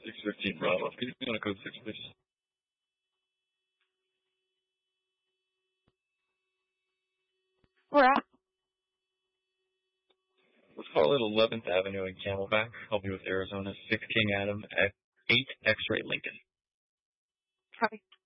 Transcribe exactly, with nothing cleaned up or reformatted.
six fifteen Bravo. Could you be on a code six, please? Where at? Let's call it eleventh Avenue in Camelback. Help me with Arizona. six King Adam at eight X-Ray Lincoln. Copy.